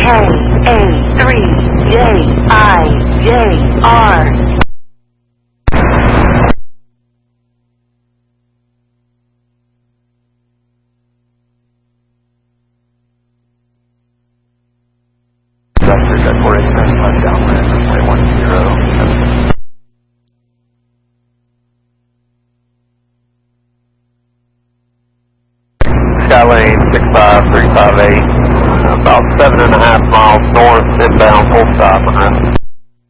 KA3JIJR. Vector, got 4895 downwind, runway 10. Skylane 65358, about 7.5 miles north, inbound, full stop,